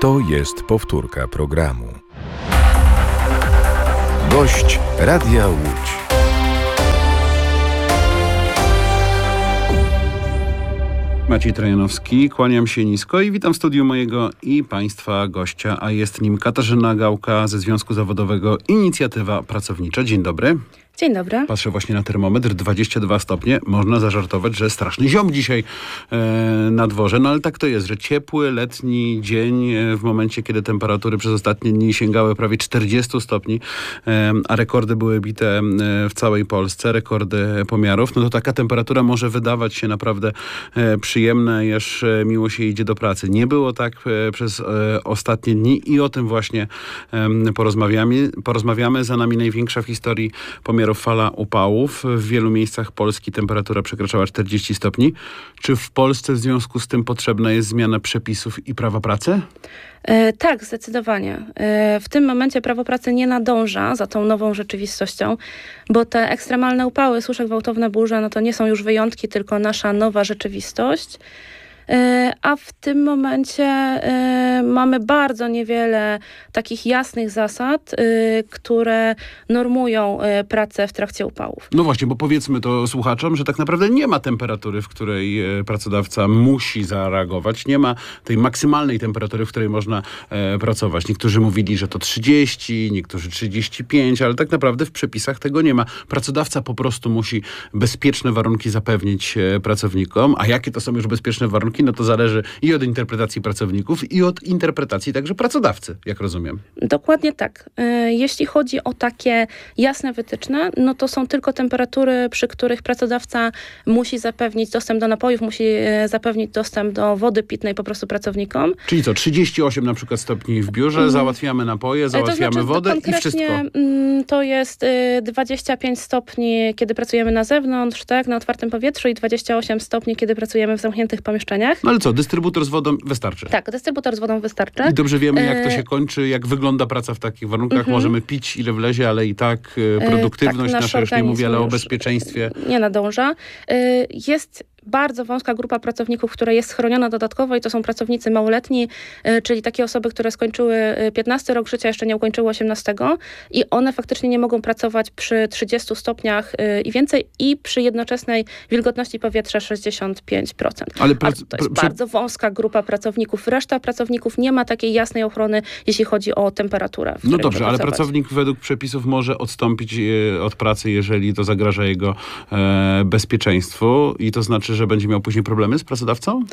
To jest powtórka programu. Gość Radia Łódź. Maciej Trojanowski, kłaniam się nisko i witam w studiu mojego i Państwa gościa, a jest nim Katarzyna Gałka ze Związku Zawodowego Inicjatywa Pracownicza. Dzień dobry. Dzień dobry. Patrzę właśnie na termometr, 22 stopnie. Można zażartować, że straszny ziom dzisiaj na dworze. No ale tak to jest, że ciepły, letni dzień w momencie, kiedy temperatury przez ostatnie dni sięgały prawie 40 stopni, a rekordy były bite w całej Polsce, rekordy pomiarów, no to taka temperatura może wydawać się naprawdę przyjemna, aż miło się idzie do pracy. Nie było tak przez ostatnie dni i o tym właśnie porozmawiamy. Za nami największa w historii pomiarów fala upałów. W wielu miejscach Polski temperatura przekraczała 40 stopni. Czy w Polsce w związku z tym potrzebna jest zmiana przepisów i prawa pracy? Tak, zdecydowanie. W tym momencie prawo pracy nie nadąża za tą nową rzeczywistością, bo te ekstremalne upały, susze, gwałtowne burze, no to nie są już wyjątki, tylko nasza nowa rzeczywistość. A w tym momencie mamy bardzo niewiele takich jasnych zasad, które normują pracę w trakcie upałów. No właśnie, bo powiedzmy to słuchaczom, że tak naprawdę nie ma temperatury, w której pracodawca musi zareagować. Nie ma tej maksymalnej temperatury, w której można pracować. Niektórzy mówili, że to 30, niektórzy 35, ale tak naprawdę w przepisach tego nie ma. Pracodawca po prostu musi bezpieczne warunki zapewnić pracownikom. A jakie to są już bezpieczne warunki? No to zależy i od interpretacji pracowników, i od interpretacji także pracodawcy, jak rozumiem. Dokładnie tak. Jeśli chodzi o takie jasne wytyczne, no to są tylko temperatury, przy których pracodawca musi zapewnić dostęp do napojów, musi zapewnić dostęp do wody pitnej po prostu pracownikom. Czyli co, 38 na przykład stopni w biurze, załatwiamy napoje, załatwiamy wodę i wszystko. To jest 25 stopni, kiedy pracujemy na zewnątrz, tak, na otwartym powietrzu i 28 stopni, kiedy pracujemy w zamkniętych pomieszczeniach. No ale co, dystrybutor z wodą wystarczy? Tak, dystrybutor z wodą wystarczy. I dobrze wiemy, jak to się kończy, jak wygląda praca w takich warunkach. Możemy pić ile wlezie, ale i tak produktywność tak, nasza, już nie mówię, ale o bezpieczeństwie. Nie nadąża. Jest bardzo wąska grupa pracowników, która jest chroniona dodatkowo i to są pracownicy małoletni, czyli takie osoby, które skończyły 15 rok życia, jeszcze nie ukończyły 18 i one faktycznie nie mogą pracować przy 30 stopniach i więcej i przy jednoczesnej wilgotności powietrza 65%. Ale to jest bardzo wąska grupa pracowników. Reszta pracowników nie ma takiej jasnej ochrony, jeśli chodzi o temperaturę. No dobrze, ale pracownik według przepisów może odstąpić od pracy, jeżeli to zagraża jego bezpieczeństwu i to znaczy, że będzie miał później problemy z pracodawcą?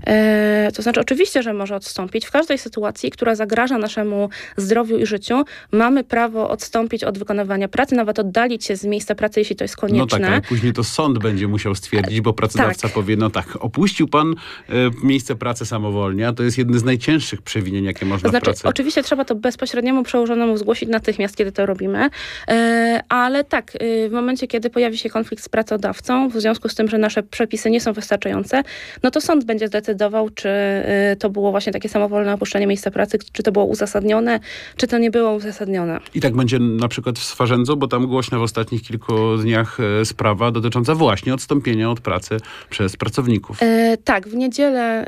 To znaczy oczywiście, że może odstąpić. W każdej sytuacji, która zagraża naszemu zdrowiu i życiu, mamy prawo odstąpić od wykonywania pracy, nawet oddalić się z miejsca pracy, jeśli to jest konieczne. No tak, ale później to sąd będzie musiał stwierdzić, bo pracodawca powie, no tak, opuścił pan miejsce pracy samowolnie, a to jest jedno z najcięższych przewinień, jakie można w pracy. Oczywiście trzeba to bezpośredniemu przełożonemu zgłosić natychmiast, kiedy to robimy, ale tak, w momencie, kiedy pojawi się konflikt z pracodawcą, w związku z tym, że nasze przepisy nie są wystarczające, no to sąd będzie zdecydował, czy to było właśnie takie samowolne opuszczenie miejsca pracy, czy to było uzasadnione, czy to nie było uzasadnione. I tak będzie na przykład w Swarzędzu, bo tam głośna w ostatnich kilku dniach sprawa dotycząca właśnie odstąpienia od pracy przez pracowników. Tak, w niedzielę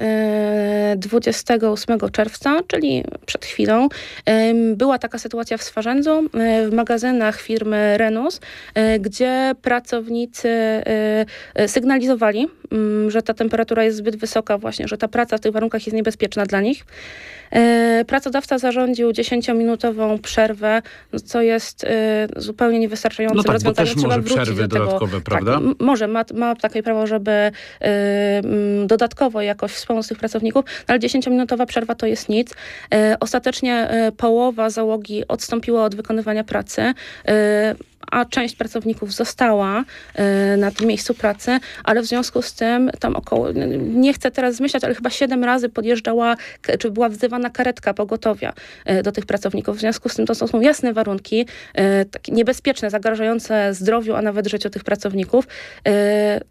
28 czerwca, czyli przed chwilą, była taka sytuacja w Swarzędzu, w magazynach firmy Renus, gdzie pracownicy sygnalizowali, że ta temperatura jest zbyt wysoka właśnie, że ta praca w tych warunkach jest niebezpieczna dla nich. Pracodawca zarządził 10-minutową przerwę, co jest zupełnie niewystarczającym rozwiązaniem. Trzeba wrócić przerwy do tego. Dodatkowe, prawda? Tak, może ma takie prawo, żeby dodatkowo jakoś wspomóc tych pracowników, ale 10-minutowa przerwa to jest nic. Ostatecznie połowa załogi odstąpiła od wykonywania pracy, a część pracowników została na tym miejscu pracy, ale w związku z tym tam około, nie chcę teraz zmyślać, ale chyba 7 razy podjeżdżała, czy była wzywana karetka pogotowia do tych pracowników. W związku z tym to są jasne warunki, takie niebezpieczne, zagrażające zdrowiu, a nawet życiu tych pracowników.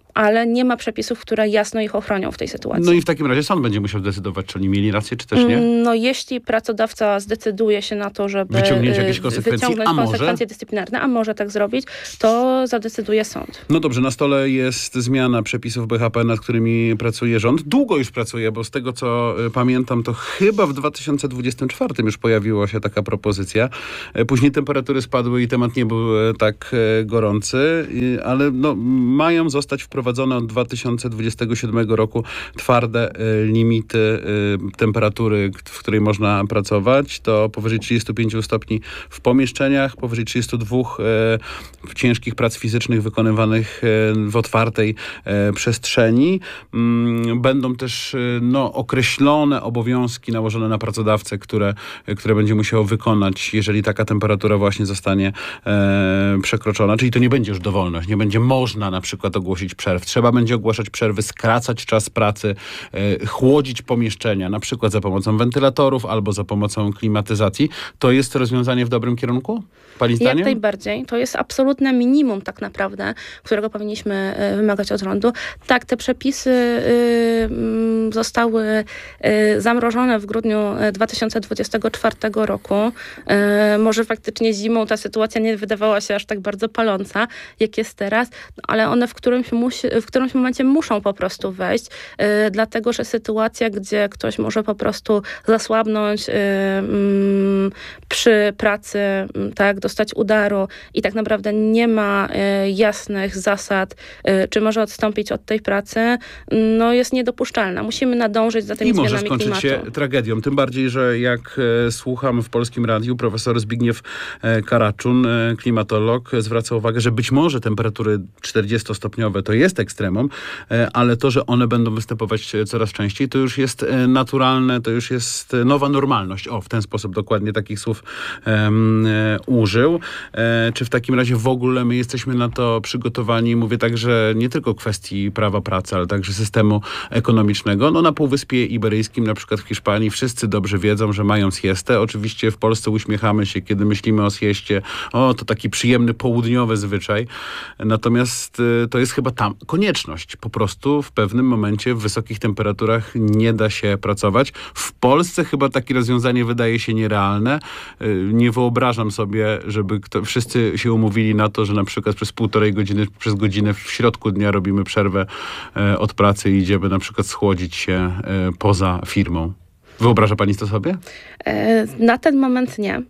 ale nie ma przepisów, które jasno ich ochronią w tej sytuacji. No i w takim razie sąd będzie musiał zdecydować, czy oni mieli rację, czy też nie? No jeśli pracodawca zdecyduje się na to, żeby Wyciągnięcie jakichś konsekwencji, wyciągnąć a może? konsekwencje dyscyplinarne, a może tak zrobić, to zadecyduje sąd. No dobrze, na stole jest zmiana przepisów BHP, nad którymi pracuje rząd. Długo już pracuje, bo z tego co pamiętam, to chyba w 2024 już pojawiła się taka propozycja. Później temperatury spadły i temat nie był tak gorący, ale no, mają zostać wprowadzone od 2027 roku twarde limity temperatury, w której można pracować. To powyżej 35 stopni w pomieszczeniach, powyżej 32 w ciężkich prac fizycznych wykonywanych w otwartej przestrzeni. Będą też określone obowiązki nałożone na pracodawcę, które będzie musiał wykonać, jeżeli taka temperatura właśnie zostanie przekroczona. Czyli to nie będzie już dowolność, nie będzie można na przykład ogłosić przerw. Trzeba będzie ogłaszać przerwy, skracać czas pracy, chłodzić pomieszczenia, na przykład za pomocą wentylatorów albo za pomocą klimatyzacji. To jest rozwiązanie w dobrym kierunku? Pani zdaniem? Jak najbardziej. To jest absolutne minimum tak naprawdę, którego powinniśmy wymagać od rządu. Tak, te przepisy zostały zamrożone w grudniu 2024 roku. Może faktycznie zimą ta sytuacja nie wydawała się aż tak bardzo paląca, jak jest teraz, ale one w którymś momencie muszą po prostu wejść, dlatego że sytuacja, gdzie ktoś może po prostu zasłabnąć przy pracy, tak, dostać udaru i tak naprawdę nie ma jasnych zasad, czy może odstąpić od tej pracy, no jest niedopuszczalna. Musimy nadążyć za tymi zmianami klimatu. I może skończyć się tragedią. Tym bardziej, że jak słucham w Polskim Radiu, profesor Zbigniew Karaczun, klimatolog, zwraca uwagę, że być może temperatury 40-stopniowe to jest ekstremum, ale to, że one będą występować coraz częściej, to już jest naturalne, to już jest nowa normalność. O, w ten sposób dokładnie takich słów użył. Czy w takim razie w ogóle my jesteśmy na to przygotowani? Mówię także nie tylko kwestii prawa pracy, ale także systemu ekonomicznego. No na Półwyspie Iberyjskim, na przykład w Hiszpanii, wszyscy dobrze wiedzą, że mają siestę. Oczywiście w Polsce uśmiechamy się, kiedy myślimy o sieście. O, to taki przyjemny południowy zwyczaj. Natomiast to jest chyba tam konieczność. Po prostu w pewnym momencie w wysokich temperaturach nie da się pracować. W Polsce chyba takie rozwiązanie wydaje się nierealne. Nie wyobrażam sobie, żeby wszyscy się umówili na to, że na przykład przez 1,5 godziny, przez godzinę w środku dnia robimy przerwę od pracy i idziemy na przykład schłodzić się poza firmą. Wyobraża pani to sobie? Na ten moment nie.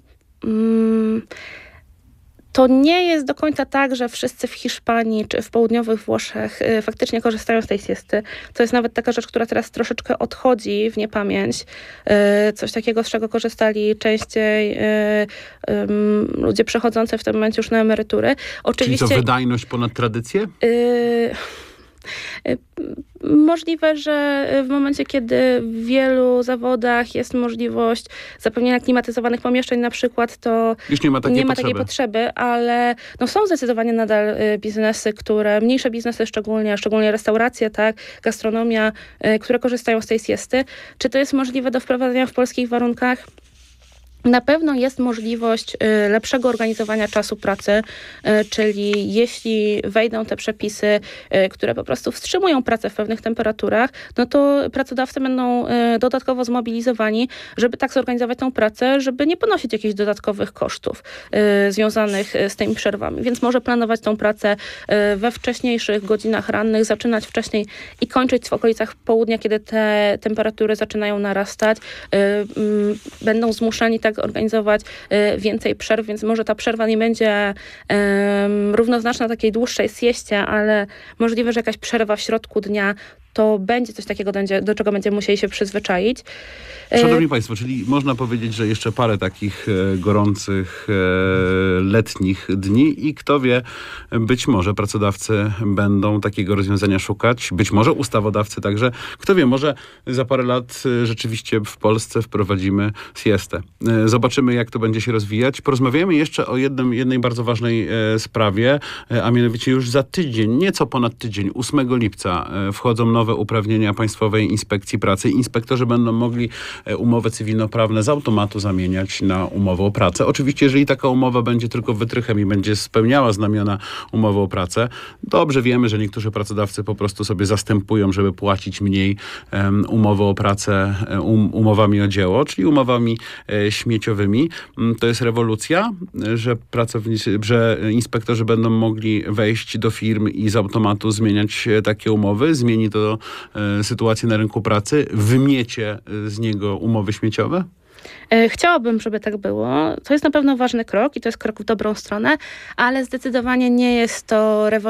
To nie jest do końca tak, że wszyscy w Hiszpanii czy w południowych Włoszech faktycznie korzystają z tej siesty. To jest nawet taka rzecz, która teraz troszeczkę odchodzi w niepamięć. Coś takiego, z czego korzystali częściej ludzie przechodzący w tym momencie już na emerytury. Oczywiście, czyli co, wydajność ponad tradycję? Możliwe, że w momencie, kiedy w wielu zawodach jest możliwość zapewnienia klimatyzowanych pomieszczeń na przykład, to już nie ma takiej potrzeby, ale no są zdecydowanie nadal biznesy, mniejsze biznesy szczególnie restauracje, tak, gastronomia, które korzystają z tej siesty. Czy to jest możliwe do wprowadzenia w polskich warunkach? Na pewno jest możliwość lepszego organizowania czasu pracy, czyli jeśli wejdą te przepisy, które po prostu wstrzymują pracę w pewnych temperaturach, no to pracodawcy będą dodatkowo zmobilizowani, żeby tak zorganizować tą pracę, żeby nie ponosić jakichś dodatkowych kosztów związanych z tymi przerwami. Więc może planować tą pracę we wcześniejszych godzinach rannych, zaczynać wcześniej i kończyć w okolicach południa, kiedy te temperatury zaczynają narastać. Będą zmuszeni tak organizować więcej przerw, więc może ta przerwa nie będzie równoznaczna takiej dłuższej sieście, ale możliwe, że jakaś przerwa w środku dnia to będzie coś takiego, do czego będziemy musieli się przyzwyczaić. Szanowni Państwo, czyli można powiedzieć, że jeszcze parę takich gorących, letnich dni i kto wie, być może pracodawcy będą takiego rozwiązania szukać, być może ustawodawcy także. Kto wie, może za parę lat rzeczywiście w Polsce wprowadzimy siestę. Zobaczymy, jak to będzie się rozwijać. Porozmawiamy jeszcze o jednej bardzo ważnej sprawie, a mianowicie już za tydzień, nieco ponad tydzień, 8 lipca wchodzą nowe nowe uprawnienia Państwowej Inspekcji Pracy. Inspektorzy będą mogli umowy cywilnoprawne z automatu zamieniać na umowę o pracę. Oczywiście, jeżeli taka umowa będzie tylko wytrychem i będzie spełniała znamiona umowy o pracę, dobrze wiemy, że niektórzy pracodawcy po prostu sobie zastępują, żeby płacić mniej, umowę o pracę umowami o dzieło, czyli umowami śmieciowymi. To jest rewolucja, że że inspektorzy będą mogli wejść do firm i z automatu zmieniać takie umowy. Zmieni to sytuację na rynku pracy. Wymiecie z niego umowy śmieciowe? Chciałabym, żeby tak było. To jest na pewno ważny krok i to jest krok w dobrą stronę, ale zdecydowanie nie jest to rewolucja